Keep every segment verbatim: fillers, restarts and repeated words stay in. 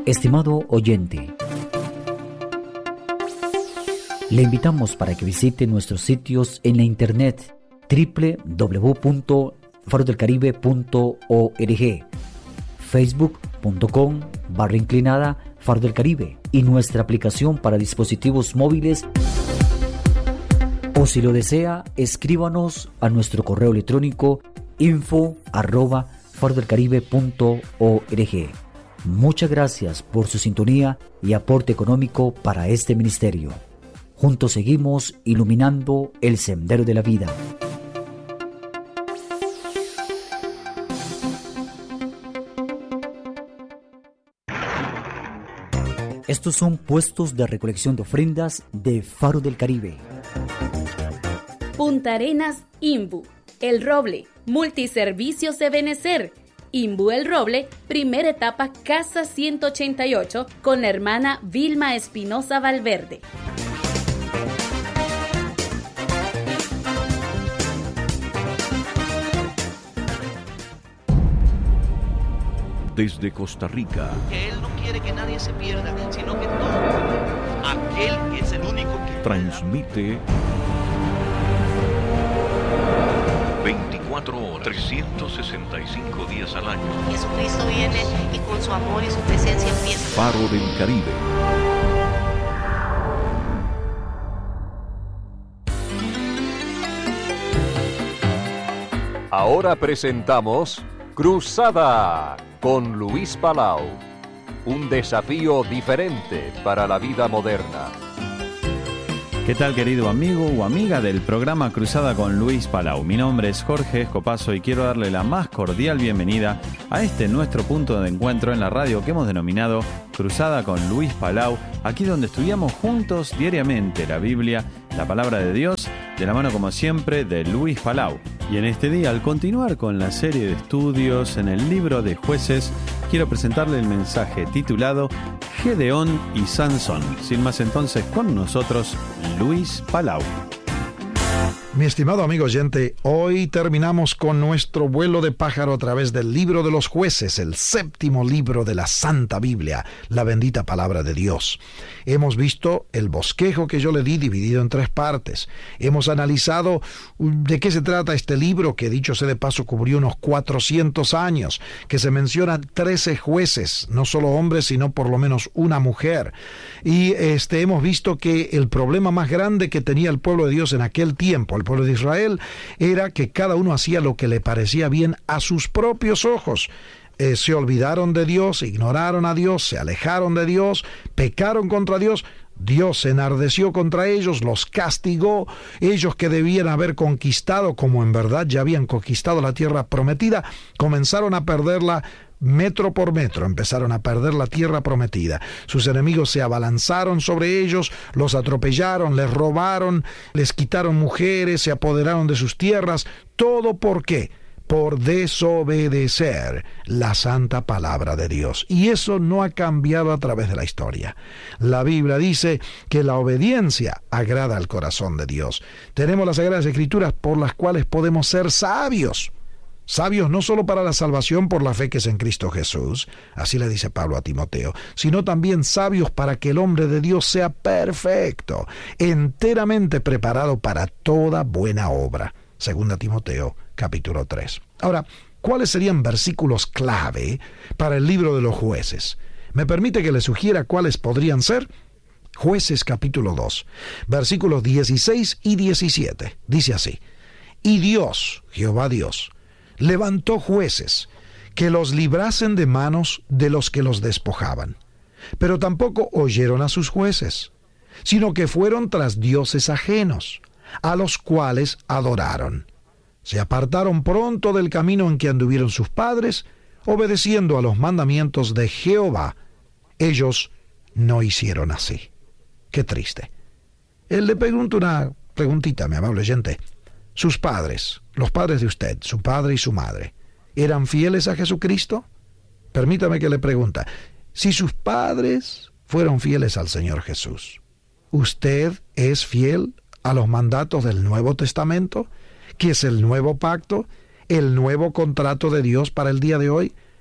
Estimado oyente, le invitamos para que visite nuestros sitios en la internet doble u doble u doble u punto faro del caribe punto org, facebook punto com barra inclinada Faro del Caribe y nuestra aplicación para dispositivos móviles. O si lo desea, escríbanos a nuestro correo electrónico info arroba faro del caribe punto org. Muchas gracias por su sintonía y aporte económico para este ministerio. Juntos seguimos iluminando el sendero de la vida. Estos son puestos de recolección de ofrendas de Faro del Caribe. Punta Arenas, Imbu, El Roble, Multiservicios de Benecer, Imbu El Roble, primera etapa Casa ciento ochenta y ocho, con la hermana Vilma Espinosa Valverde. Desde Costa Rica. Que Él no quiere que nadie se pierda, sino que todo aquel que es el único que transmite veinticuatro horas, trescientos sesenta y cinco días al año. Jesucristo viene y con su amor y su presencia empieza. Faro del Caribe. Ahora presentamos Cruzada con Luis Palau. Un desafío diferente para la vida moderna. ¿Qué tal, querido amigo o amiga del programa Cruzada con Luis Palau? Mi nombre es Jorge Escopazo y quiero darle la más cordial bienvenida a este nuestro punto de encuentro en la radio que hemos denominado Cruzada con Luis Palau, aquí donde estudiamos juntos diariamente la Biblia, la palabra de Dios, de la mano como siempre de Luis Palau. Y en este día, al continuar con la serie de estudios en el libro de Jueces, quiero presentarle el mensaje titulado Gedeón y Sansón. Sin más entonces, con nosotros, Luis Palau. Mi estimado amigo oyente, hoy terminamos con nuestro vuelo de pájaro a través del libro de los Jueces, el séptimo libro de la Santa Biblia, la bendita palabra de Dios. Hemos visto el bosquejo que yo le di dividido en tres partes. Hemos analizado de qué se trata este libro, que dicho sea de paso cubrió unos cuatrocientos años, que se mencionan trece jueces, no solo hombres, sino por lo menos una mujer. Y este, hemos visto que el problema más grande que tenía el pueblo de Dios en aquel tiempo, el pueblo de Israel, era que cada uno hacía lo que le parecía bien a sus propios ojos. Eh, se olvidaron de Dios, ignoraron a Dios, se alejaron de Dios, pecaron contra Dios. Dios se enardeció contra ellos, los castigó. Ellos que debían haber conquistado, como en verdad ya habían conquistado la tierra prometida, comenzaron a perderla metro por metro, empezaron a perder la tierra prometida. Sus enemigos se abalanzaron sobre ellos, los atropellaron, les robaron, les quitaron mujeres, se apoderaron de sus tierras. ¿Todo por qué? Por desobedecer la santa palabra de Dios. Y eso no ha cambiado a través de la historia. La Biblia dice que la obediencia agrada al corazón de Dios. Tenemos las Sagradas Escrituras por las cuales podemos ser sabios. Sabios no solo para la salvación por la fe que es en Cristo Jesús, así le dice Pablo a Timoteo, sino también sabios para que el hombre de Dios sea perfecto, enteramente preparado para toda buena obra. Segunda Timoteo, capítulo tres. Ahora, ¿cuáles serían versículos clave para el libro de los Jueces? ¿Me permite que le sugiera cuáles podrían ser? Jueces, capítulo dos, versículos dieciséis y diecisiete. Dice así: Y Dios, Jehová Dios, levantó jueces que los librasen de manos de los que los despojaban. Pero tampoco oyeron a sus jueces, sino que fueron tras dioses ajenos, a los cuales adoraron. Se apartaron pronto del camino en que anduvieron sus padres, obedeciendo a los mandamientos de Jehová. Ellos no hicieron así. Qué triste. Él le pregunta una preguntita, mi amable oyente. Sus padres, los padres de usted, su padre y su madre, ¿eran fieles a Jesucristo? Permítame que le pregunte, si sus padres fueron fieles al Señor Jesús, ¿usted es fiel a los mandatos del Nuevo Testamento, que es el nuevo pacto, el nuevo contrato de Dios para el día de hoy?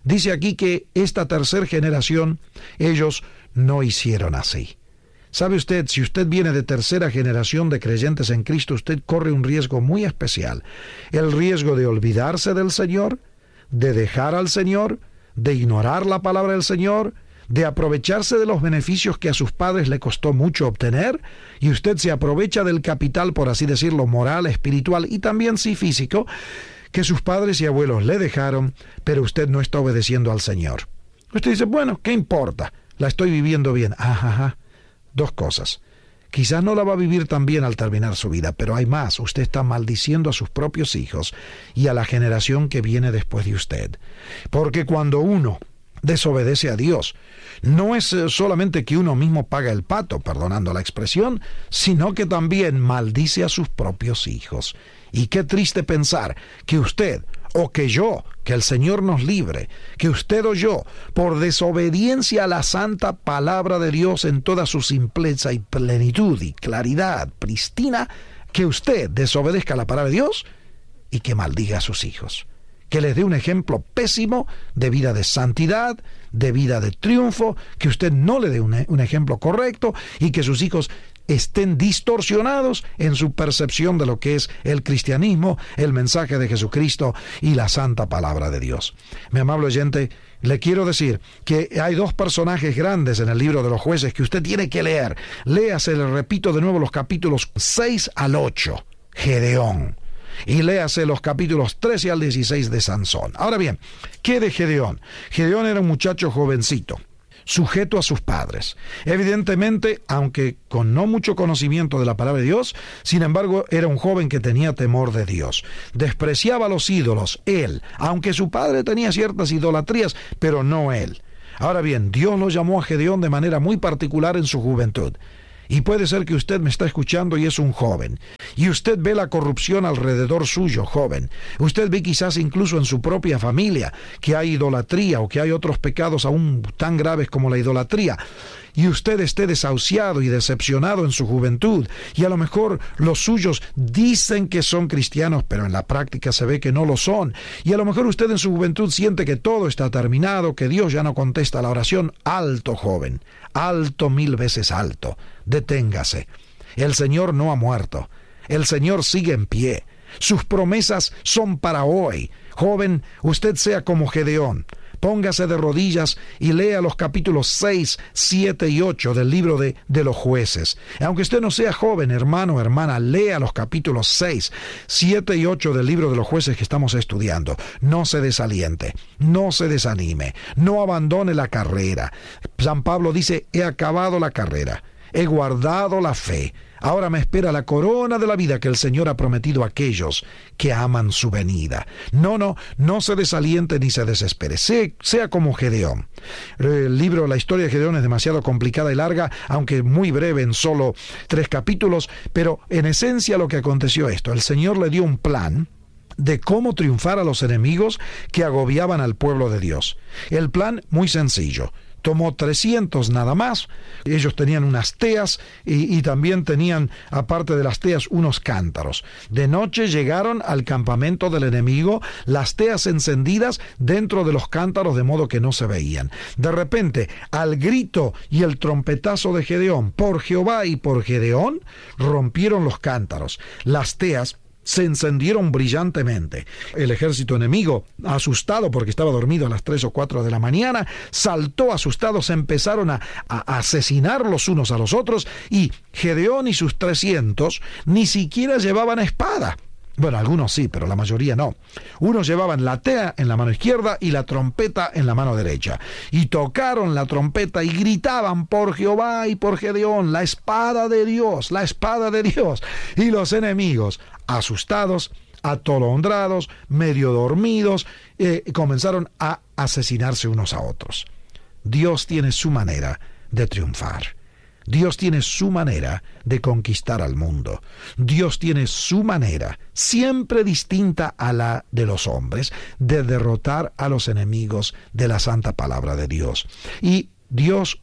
Dice aquí que esta tercera generación, ellos no hicieron así. ¿Sabe usted? Si usted viene de tercera generación de creyentes en Cristo, usted corre un riesgo muy especial. El riesgo de olvidarse del Señor, de dejar al Señor, de ignorar la palabra del Señor, de aprovecharse de los beneficios que a sus padres le costó mucho obtener, y usted se aprovecha del capital, por así decirlo, moral, espiritual y también sí físico, que sus padres y abuelos le dejaron, pero usted no está obedeciendo al Señor. Usted dice, bueno, ¿qué importa? La estoy viviendo bien. Ajá, ajá. Dos cosas. Quizás no la va a vivir tan bien al terminar su vida, pero hay más. Usted está maldiciendo a sus propios hijos y a la generación que viene después de usted. Porque cuando uno desobedece a Dios, no es solamente que uno mismo paga el pato, perdonando la expresión, sino que también maldice a sus propios hijos. Y qué triste pensar que usted, o que yo, que el Señor nos libre, que usted o yo, por desobediencia a la santa palabra de Dios en toda su simpleza y plenitud y claridad pristina, que usted desobedezca a la palabra de Dios y que maldiga a sus hijos. Que les dé un ejemplo pésimo de vida de santidad, de vida de triunfo, que usted no le dé un, un ejemplo correcto y que sus hijos estén distorsionados en su percepción de lo que es el cristianismo, el mensaje de Jesucristo y la santa palabra de Dios. Mi amable oyente, le quiero decir que hay dos personajes grandes en el libro de los Jueces que usted tiene que leer. Léase, le repito de nuevo, los capítulos seis al ocho, Gedeón. Y léase los capítulos trece al dieciséis de Sansón. Ahora bien, ¿qué de Gedeón? Gedeón era un muchacho jovencito, sujeto a sus padres. Evidentemente, aunque con no mucho conocimiento de la palabra de Dios, sin embargo, era un joven que tenía temor de Dios. Despreciaba a los ídolos, él, aunque su padre tenía ciertas idolatrías, pero no él. Ahora bien, Dios lo llamó a Gedeón de manera muy particular en su juventud. Y puede ser que usted me está escuchando y es un joven, y usted ve la corrupción alrededor suyo, joven. Usted ve quizás incluso en su propia familia que hay idolatría o que hay otros pecados aún tan graves como la idolatría. Y usted esté desahuciado y decepcionado en su juventud, y a lo mejor los suyos dicen que son cristianos, pero en la práctica se ve que no lo son. Y a lo mejor usted en su juventud siente que todo está terminado, que Dios ya no contesta la oración. Alto, joven, alto, mil veces alto. Deténgase. El Señor no ha muerto. El Señor sigue en pie. Sus promesas son para hoy. Joven, usted sea como Gedeón. Póngase de rodillas y lea los capítulos seis, siete y ocho del libro de, de los Jueces. Aunque usted no sea joven, hermano o hermana, lea los capítulos seis, siete y ocho del libro de los Jueces que estamos estudiando. No se desaliente, no se desanime, no abandone la carrera. San Pablo dice, he acabado la carrera, he guardado la fe. Ahora me espera la corona de la vida que el Señor ha prometido a aquellos que aman su venida. No, no, no se desaliente ni se desespere. Sea, sea como Gedeón. El libro, la historia de Gedeón es demasiado complicada y larga, aunque muy breve en solo tres capítulos, pero en esencia lo que aconteció esto. El Señor le dio un plan de cómo triunfar a los enemigos que agobiaban al pueblo de Dios. El plan muy sencillo. Tomó trescientos nada más. Ellos tenían unas teas y, y también tenían, aparte de las teas, unos cántaros. De noche llegaron al campamento del enemigo, las teas encendidas dentro de los cántaros de modo que no se veían. De repente, al grito y el trompetazo de Gedeón, por Jehová y por Gedeón, rompieron los cántaros. Las teas se encendieron brillantemente. El ejército enemigo, asustado porque estaba dormido a las tres o cuatro de la mañana, saltó asustado, se empezaron a, a asesinar los unos a los otros, y Gedeón y sus trescientos ni siquiera llevaban espada. Bueno, algunos sí, pero la mayoría no. Unos llevaban la tea en la mano izquierda y la trompeta en la mano derecha. Y tocaron la trompeta y gritaban por Jehová y por Gedeón, la espada de Dios, la espada de Dios. Y los enemigos, asustados, atolondrados, medio dormidos, eh, comenzaron a asesinarse unos a otros. Dios tiene su manera de triunfar. Dios tiene su manera de conquistar al mundo. Dios tiene su manera, siempre distinta a la de los hombres, de derrotar a los enemigos de la santa palabra de Dios. Y Dios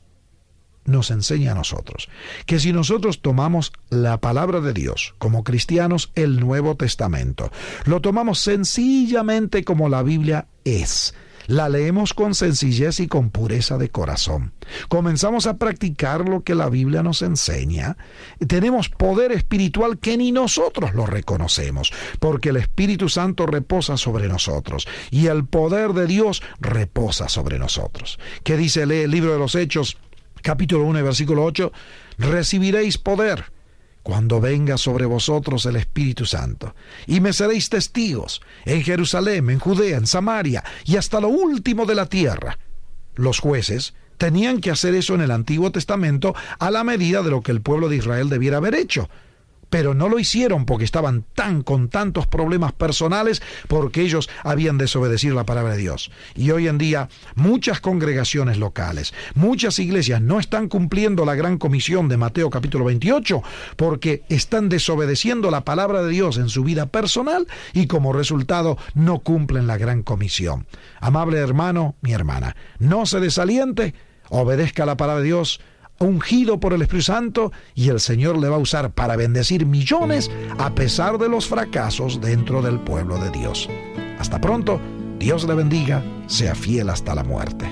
nos enseña a nosotros que si nosotros tomamos la palabra de Dios como cristianos, el Nuevo Testamento, lo tomamos sencillamente como la Biblia es, La leemos con sencillez y con pureza de corazón. Comenzamos a practicar lo que la Biblia nos enseña. Tenemos poder espiritual que ni nosotros lo reconocemos, porque el Espíritu Santo reposa sobre nosotros y el poder de Dios reposa sobre nosotros. ¿Qué dice? Lee el libro de los Hechos, capítulo uno, versículo ocho. Recibiréis poder cuando venga sobre vosotros el Espíritu Santo, y me seréis testigos en Jerusalén, en Judea, en Samaria, y hasta lo último de la tierra. Los jueces tenían que hacer eso en el Antiguo Testamento a la medida de lo que el pueblo de Israel debiera haber hecho. Pero no lo hicieron porque estaban tan con tantos problemas personales, porque ellos habían desobedecido la palabra de Dios. Y hoy en día muchas congregaciones locales, muchas iglesias no están cumpliendo la gran comisión de Mateo capítulo veintiocho porque están desobedeciendo la palabra de Dios en su vida personal y como resultado no cumplen la gran comisión. Amable hermano, mi hermana, no se desaliente, obedezca la palabra de Dios, ungido por el Espíritu Santo, y el Señor le va a usar para bendecir millones a pesar de los fracasos dentro del pueblo de Dios. Hasta pronto, Dios le bendiga, sea fiel hasta la muerte.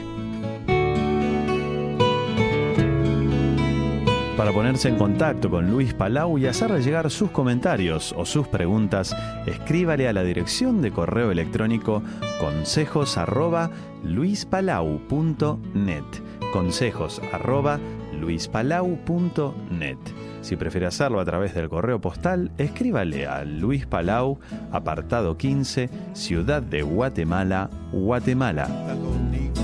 Para ponerse en contacto con Luis Palau y hacerle llegar sus comentarios o sus preguntas, escríbale a la dirección de correo electrónico consejos arroba luispalau punto net. Consejos arroba luispalau punto net. Si prefiere hacerlo a través del correo postal, escríbale a Luis Palau, apartado quince, Ciudad de Guatemala, Guatemala.